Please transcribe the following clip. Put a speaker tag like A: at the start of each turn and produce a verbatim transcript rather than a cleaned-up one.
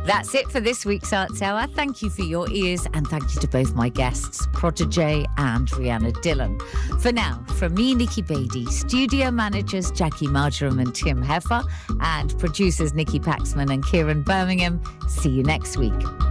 A: That's it for this week's Arts Hour. Thank you for your ears and thank you to both my guests, Protégé and Rhianna Dillon. For now, from me, Nikki Beattie, studio managers Jackie Marjoram and Tim Heffer, and producers Nikki Paxman and Kieran Birmingham, see you next week.